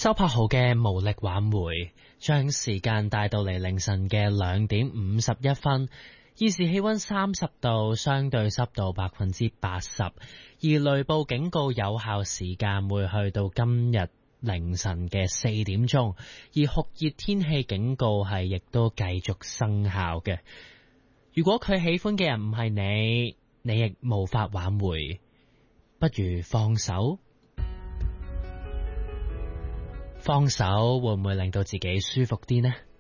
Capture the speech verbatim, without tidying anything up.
周柏豪嘅無力挽回，將時間帶到嚟凌晨嘅兩點五十一分。現時氣溫三十度，相對濕度百分之八十，而雷暴警告有效時間會去到今日凌晨嘅四點鐘，而酷熱天氣警告係亦都繼續生效嘅。如果佢喜歡嘅人唔係你，你亦無法挽回，不如放手。放手會唔會令到自己舒服啲呢？